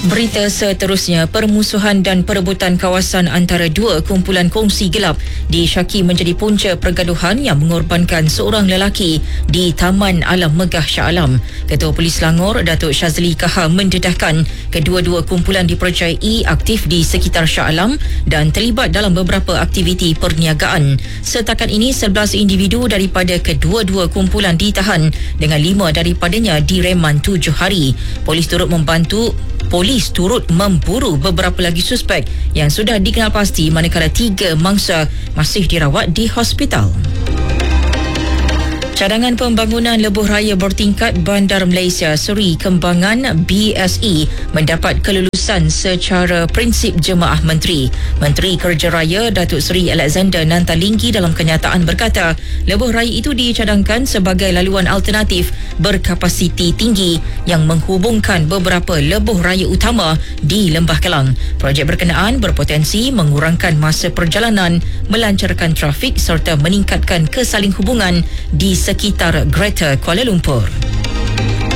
Berita seterusnya, permusuhan dan perebutan kawasan antara dua kumpulan kongsi gelap disyaki menjadi punca pergaduhan yang mengorbankan seorang lelaki di Taman Alam Megah Shah Alam. Ketua Polis Selangor, Datuk Shazli Kaha mendedahkan kedua-dua kumpulan dipercayai aktif di sekitar Shah Alam dan terlibat dalam beberapa aktiviti perniagaan. Setakat ini, 11 individu daripada kedua-dua kumpulan ditahan dengan 5 daripadanya direman 7 hari. Polis turut memburu beberapa lagi suspek yang sudah dikenal pasti, manakala 3 mangsa masih dirawat di hospital. Cadangan pembangunan lebuh raya bertingkat Bandar Malaysia Seri Kembangan BSE mendapat kelulusan secara prinsip Jemaah Menteri. Menteri Kerja Raya Datuk Seri Alexander Nantalinggi dalam kenyataan berkata, lebuh raya itu dicadangkan sebagai laluan alternatif berkapasiti tinggi yang menghubungkan beberapa lebuh raya utama di Lembah Kelang. Projek berkenaan berpotensi mengurangkan masa perjalanan, melancarkan trafik serta meningkatkan kesaling hubungan di sekitar Greater Kuala Lumpur.